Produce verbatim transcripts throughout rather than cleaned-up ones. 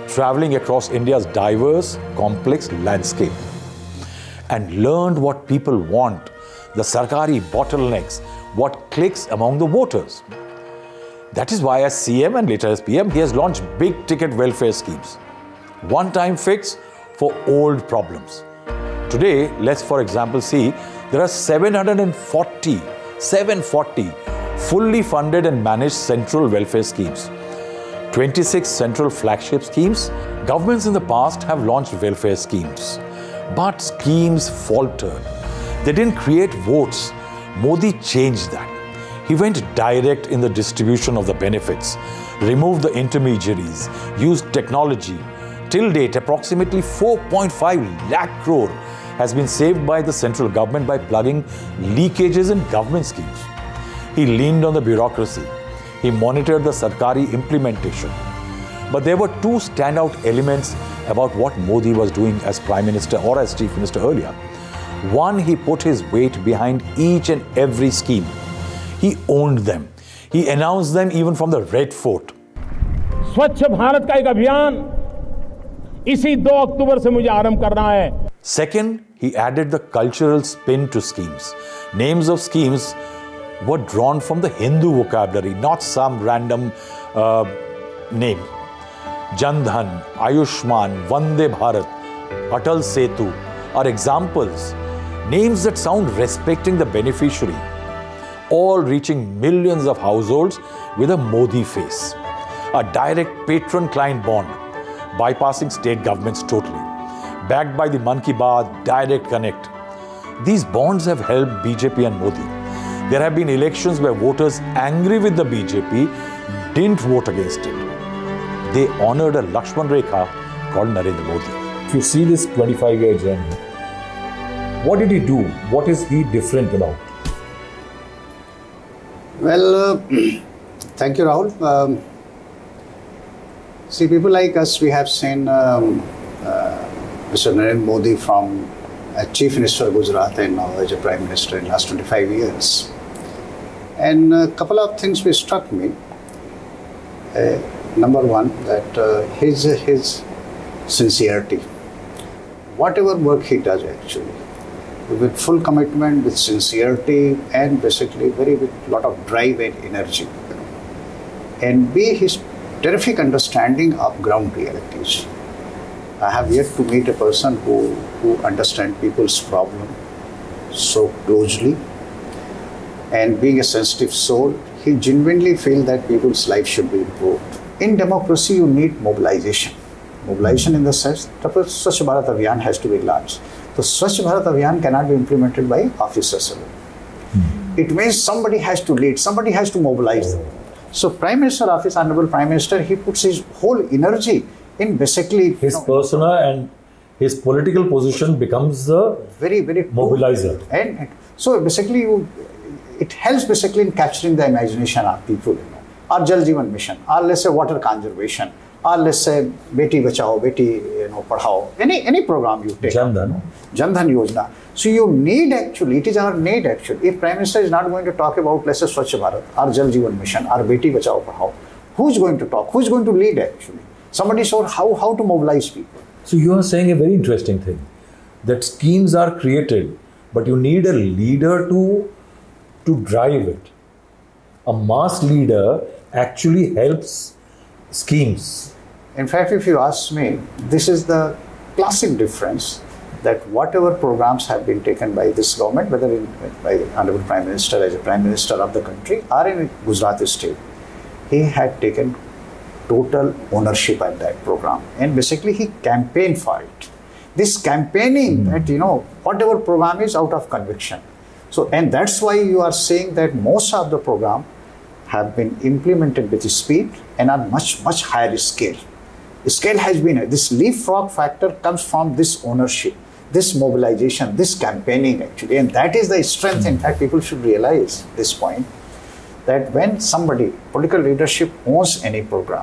traveling across India's diverse, complex landscape, and learned what people want, the Sarkari bottlenecks, what clicks among the voters. That is why as C M and later as P M, he has launched big ticket welfare schemes. One-time fix for old problems. Today, let's for example see, there are seven hundred forty, seven hundred forty fully funded and managed central welfare schemes. twenty-six central flagship schemes. Governments in the past have launched welfare schemes, but schemes faltered. They didn't create votes. Modi changed that. He went direct in the distribution of the benefits, removed the intermediaries, used technology. Till date, approximately four point five lakh crore has been saved by the central government by plugging leakages in government schemes. He leaned on the bureaucracy. He monitored the Sarkari implementation. But there were two standout elements about what Modi was doing as Prime Minister or as Chief Minister earlier. One, he put his weight behind each and every scheme. He owned them. He announced them even from the Red Fort. स्वच्छ भारत का एक अभियान इसी दो अक्टूबर से मुझे आरंभ करना है. Second, he added the cultural spin to schemes. Names of schemes were drawn from the Hindu vocabulary, not some random uh, name. Jan Dhan, Ayushman, Vande Bharat, Atal Setu are examples. Names that sound respecting the beneficiary, all reaching millions of households with a Modi face. A direct patron-client bond, bypassing state governments totally. Backed by the Man Ki Baat Direct Connect. These bonds have helped B J P and Modi. There have been elections where voters angry with the B J P didn't vote against it. They honored a Lakshman Rekha called Narendra Modi. If you see this twenty-five year journey, what did he do? What is he different about? Well, uh, thank you, Rahul. Um, see, people like us, we have seen um, uh, Mister Narendra Modi from as Chief Minister of Gujarat and now as a Prime Minister in the last twenty-five years. And a couple of things which struck me. Uh, number one, that uh, his, his sincerity. Whatever work he does actually, with full commitment, with sincerity, and basically very with lot of drive and energy. And B, his terrific understanding of ground realities. I have yet to meet a person who, who understands people's problem so closely. And being a sensitive soul, he genuinely feels that people's life should be improved. In democracy, you need mobilization. Mobilization in the sense that Swachh Bharat Abhiyan has to be launched. The Swachh Bharat Abhiyan cannot be implemented by officers alone. Mm-hmm. It means somebody has to lead, somebody has to mobilize them. So Prime Minister Office, Honorable Prime Minister, he puts his whole energy in basically his you know, persona and his political position becomes the very, very mobilizer. And, and so basically you, it helps basically in capturing the imagination of people, you know. Or Jal Jeevan Mission, or let's say water conservation, or let's say Beti Bachao, Beti you know, Padhao, any, any program you take. Jan Dhan. Jan Dhan Yojana. So you need actually, it is our need actually. If Prime Minister is not going to talk about let's say Swachh Bharat, or Jal Jeevan Mission, or Beti Bachao Padhao, who's going to talk? Who's going to lead actually? Somebody showed how, how to mobilize people. So you are saying a very interesting thing, that schemes are created, but you need a leader to, to drive it. A mass leader actually helps schemes. In fact, if you ask me, this is the classic difference, that whatever programs have been taken by this government, whether in, by the Honorable Prime Minister as a Prime Minister of the country or in Gujarat state, he had taken total ownership at that program, and basically he campaigned for it. This campaigning mm-hmm. that, you know, whatever program is out of conviction. So, and that's why you are saying that most of the program have been implemented with speed and are much, much higher scale. The scale has been, this leapfrog factor comes from this ownership, this mobilization, this campaigning actually, and that is the strength. In fact, people should realize this point, that when somebody, political leadership owns any program,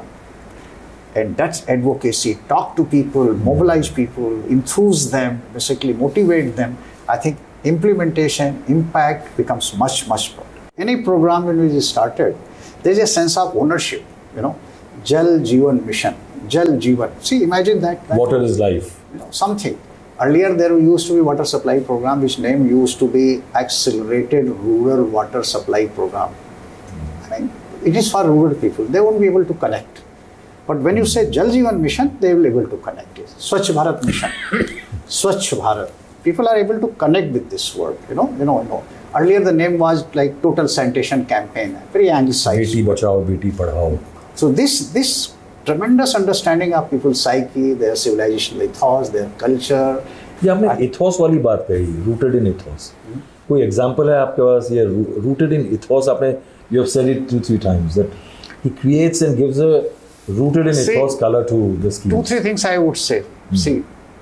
and that's advocacy, talk to people, mobilize people, enthuse them, basically motivate them, I think implementation, impact becomes much, much better. Any program when we started, there's a sense of ownership, you know. Jal Jeevan Mission, Jal Jeevan. See, imagine that. that Water is life. You know, something. Earlier there used to be water supply program, which name used to be Accelerated Rural Water Supply Program. I mean, it is for rural people. They won't be able to connect. But when you say Jal Jeevan Mission, they will be able to connect it. Swachh Bharat Mission, Swachh Bharat. People are able to connect with this word. You know, you know, you know. Earlier the name was like Total Sanitation Campaign, very anglicized. Beti bachao, beti padhao. So this this tremendous understanding of people's psyche, their civilizational ethos, their culture. ये आपने ethos वाली बात कही, rooted in ethos. कोई example है आपके पास ये rooted in ethos? आपने you have said it two three times that he creates and gives a rooted in See, ethos color to the scheme. Two three things I would say. Hmm. See,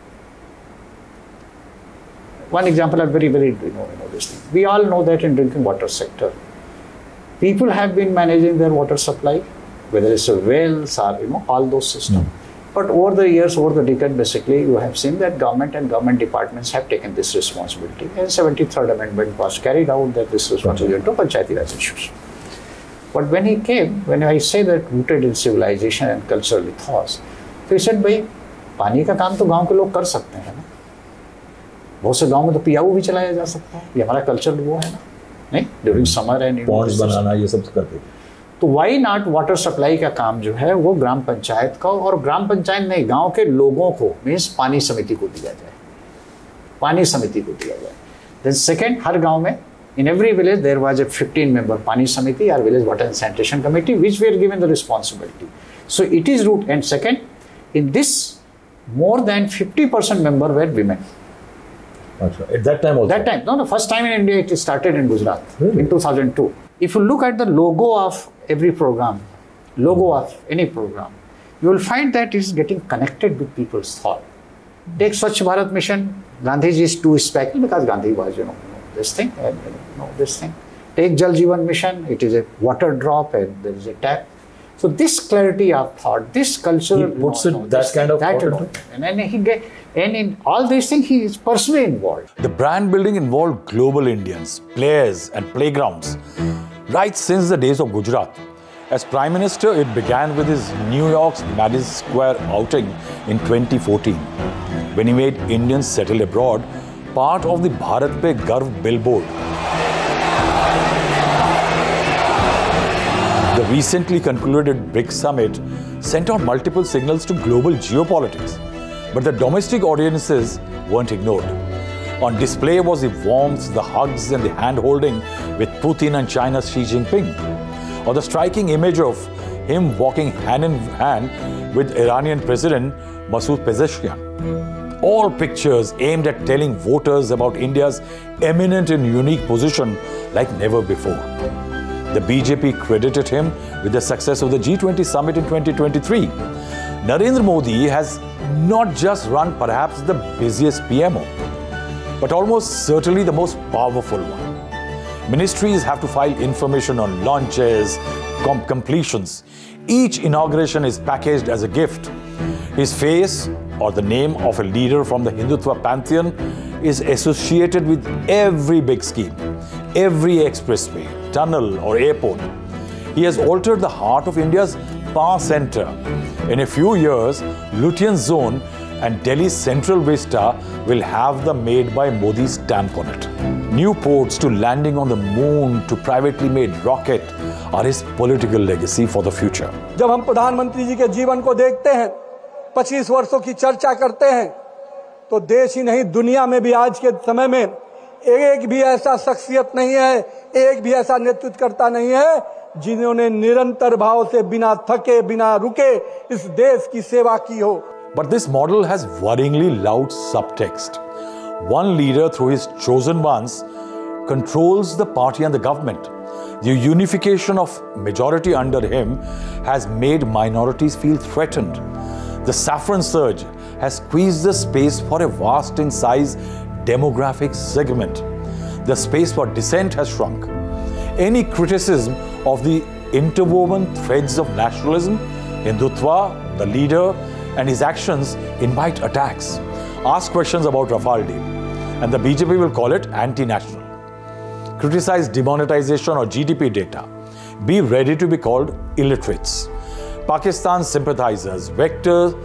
one example are very very you know, you know this thing. We all know that in drinking water sector, people have been managing their water supply, whether it's a wells or you know all those systems. Mm. But over the years, over the decade, basically, you have seen that government and government departments have taken this responsibility. And seventy-third Amendment was carried out that this responsibility to Panchayati Raj issues. But when he came, when I say that rooted in civilization and cultural ethos, so he said, भाई पानी का काम तो गांव के लोग कर सकते हैं ना, बहुत से गांव में तो पियाऊ भी चलाया जा सकता है, ये हमारा कल्चर वो है ना, नहीं ड्यूरिंग समर एंड पॉन्ड्स बनाना ये सब करते हैं. तो वाई नॉट वाटर सप्लाई का काम जो है वो ग्राम पंचायत का, और ग्राम पंचायत नहीं गांव के लोगों को मीन्स पानी समिति को दिया जाए, पानी समिति को दिया जाए. देन सेकंड, हर गांव में in every village there was a fifteen member pani samiti or village water and sanitation committee which were given the responsibility. So it is root. And second, in this more than fifty percent member were women. Achha. At that time also? That time, no, the first time in India it started in Gujarat. Really? In two thousand two. If you look at the logo of every program, logo of any program, you will find that it is getting connected with people's thought. Take Swachh Bharat Mission, Gandhiji is too special because Gandhi was, you know, this thing and you know, this thing. Take Jal Jeevan Mission, it is a water drop and there is a tap. So this clarity of thought, this culture, he puts you it know, no, that kind of that, you thought know, and then he get, and in all these things he is personally involved. The brand building involved global Indians, players and playgrounds. Right since the days of Gujarat. As Prime Minister, it began with his New York's Madison Square outing in twenty fourteen, when he made Indians settle abroad part of the Bharat Pe Garv billboard. The recently concluded BRICS summit sent out multiple signals to global geopolitics, but the domestic audiences weren't ignored. On display was the warmth, the hugs and the hand-holding with Putin and China's Xi Jinping, or the striking image of him walking hand in hand with Iranian President Masoud Pezeshkian. All pictures aimed at telling voters about India's eminent and unique position like never before. The B J P credited him with the success of the G twenty summit in twenty twenty-three. Narendra Modi has not just run perhaps the busiest P M O, but almost certainly the most powerful one. Ministries have to file information on launches, com completions. Each inauguration is packaged as a gift. His face or the name of a leader from the Hindutva pantheon is associated with every big scheme, every expressway, tunnel or airport. He has altered the heart of India's power center. In a few years, Lutyens Zone and Delhi's Central Vista will have the Made by Modi stamp on it. New ports to landing on the moon to privately made rocket are his political legacy for the future. जब हम प्रधानमंत्री जी के जीवन को देखते हैं, पच्चीस वर्षों की चर्चा करते हैं, तो देश ही नहीं दुनिया में भी आज के समय में एक भी ऐसा शख्सियत नहीं है, एक भी ऐसा नेतृत्व करता नहीं है जिन्होंने निरंतर भाव से बिना थके बिना रुके इस देश की सेवा की हो. But this model has worryingly loud subtext. One leader, through his chosen ones, controls the party and the government. The unification of majority under him has made minorities feel threatened. The saffron surge has squeezed the space for a vast in size demographic segment. The space for dissent has shrunk. Any criticism of the interwoven threads of nationalism, Hindutva, the leader, and his actions invite attacks. Ask questions about Rafale deal, and the B J P will call it anti-national. Criticize demonetization or G D P data. Be ready to be called illiterates. Pakistan sympathizers, vectors